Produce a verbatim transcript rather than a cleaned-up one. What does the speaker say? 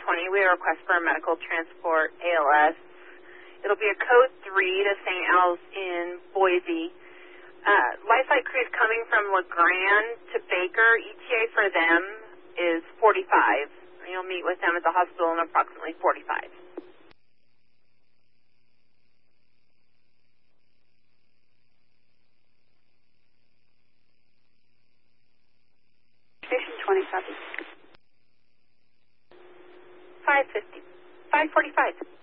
twenty. We request for a medical transport, A L S. It'll be a code three to Saint Al's in Boise. Uh, Lifelight crew is coming from LeGrand to Baker. E T A for them is forty-five. You'll meet with them at the hospital in approximately forty-five. Station twenty, copy. five fifty. five forty-five.